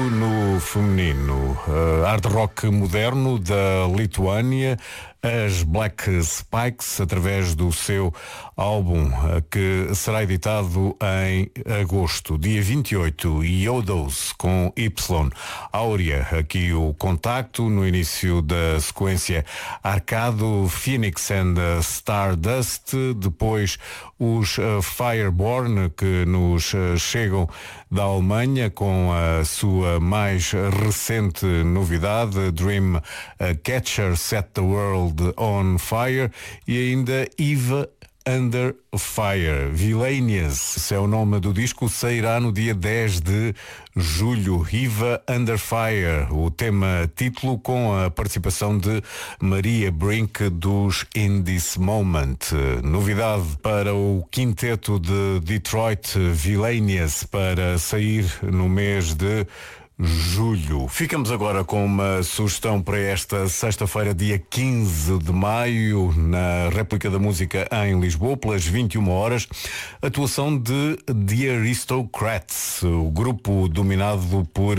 No feminino, hard rock moderno da Lituânia, as Black Spikes, através do seu álbum que será editado em agosto, dia 28, Yodos com Y. Áurea, aqui o contacto no início da sequência Arcado, Phoenix and Stardust, depois os Fireborn, que nos chegam da Alemanha com a sua mais recente novidade, Dream Catcher Set the World on Fire, e ainda Eva Under Fire. Villainias, esse é o nome do disco, sairá no dia 10 de julho. Eva Under Fire, o tema título, com a participação de Maria Brink dos In This Moment. Novidade para o quinteto de Detroit, Villainias, para sair no mês de julho. Ficamos agora com uma sugestão para esta sexta-feira, dia 15 de maio, na Réplica da Música em Lisboa, pelas 21 horas, atuação de The Aristocrats, o grupo dominado por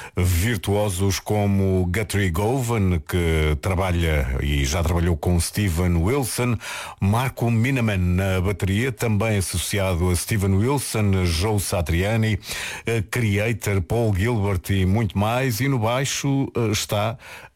virtuosos como Guthrie Govan, que trabalha e já trabalhou com Steven Wilson, Marco Miniman na bateria, também associado a Steven Wilson, Joe Satriani, Creator, Paul Gilbert e muito mais, e no baixo está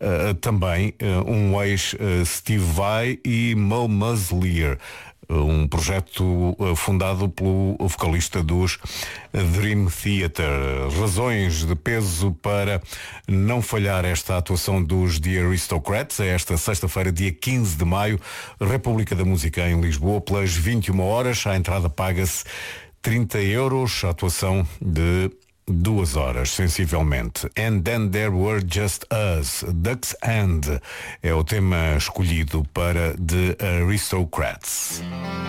também um ex-Steve Vai e Mo Muslier, um projeto fundado pelo vocalista dos Dream Theater. Razões de peso para não falhar esta atuação dos The Aristocrats, é esta sexta-feira, dia 15 de maio, República da Música em Lisboa, pelas 21 horas. A entrada paga-se 30 euros, a atuação de 2 horas, sensivelmente. And Then There Were Just Us, Ducks End, é o tema escolhido para The Aristocrats.